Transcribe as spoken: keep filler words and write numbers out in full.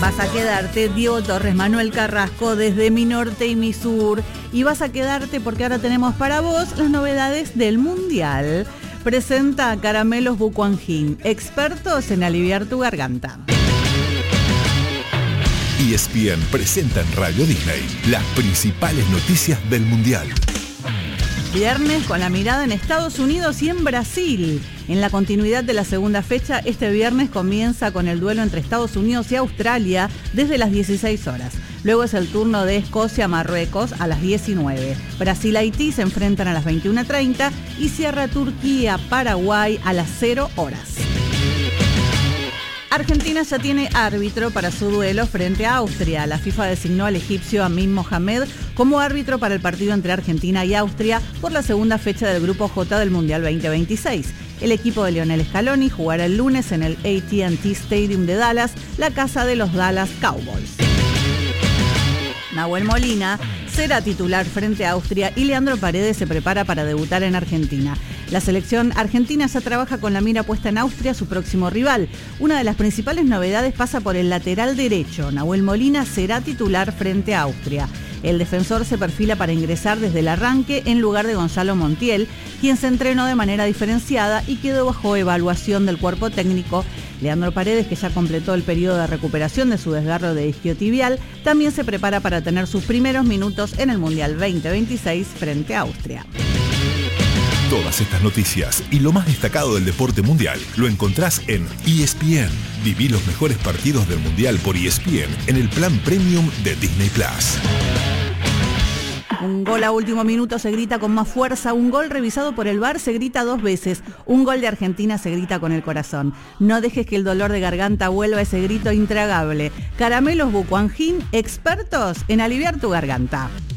Vas a quedarte, Diego Torres, Manuel Carrasco, desde Mi Norte y Mi Sur. Y vas a quedarte porque ahora tenemos para vos las novedades del Mundial. Presenta Caramelos Bucuangín, expertos en aliviar tu garganta. E S P N presenta en Radio Disney las principales noticias del Mundial. Viernes con la mirada en Estados Unidos y en Brasil. En la continuidad de la segunda fecha, este viernes comienza con el duelo entre Estados Unidos y Australia desde las dieciséis horas. Luego es el turno de Escocia-Marruecos a las diecinueve. Brasil-Haití se enfrentan a las veintiuna treinta y cierra Turquía-Paraguay a las cero horas. Argentina ya tiene árbitro para su duelo frente a Austria. La FIFA designó al egipcio Amin Mohamed como árbitro para el partido entre Argentina y Austria por la segunda fecha del Grupo J del Mundial veinte veintiséis. El equipo de Lionel Scaloni jugará el lunes en el A T and T Stadium de Dallas, la casa de los Dallas Cowboys. Nahuel Molina será titular frente a Austria y Leandro Paredes se prepara para debutar en Argentina. La selección argentina ya trabaja con la mira puesta en Austria, su próximo rival. Una de las principales novedades pasa por el lateral derecho. Nahuel Molina será titular frente a Austria. El defensor se perfila para ingresar desde el arranque en lugar de Gonzalo Montiel, quien se entrenó de manera diferenciada y quedó bajo evaluación del cuerpo técnico. Leandro Paredes, que ya completó el periodo de recuperación de su desgarro de isquiotibial, también se prepara para tener sus primeros minutos en el Mundial veinte veintiséis frente a Austria. Todas estas noticias y lo más destacado del deporte mundial lo encontrás en E S P N. Viví los mejores partidos del Mundial por E S P N en el plan premium de Disney Plus. Un gol a último minuto se grita con más fuerza, un gol revisado por el V A R se grita dos veces, un gol de Argentina se grita con el corazón. No dejes que el dolor de garganta vuelva a ese grito intragable. Caramelos Bucuangín, expertos en aliviar tu garganta.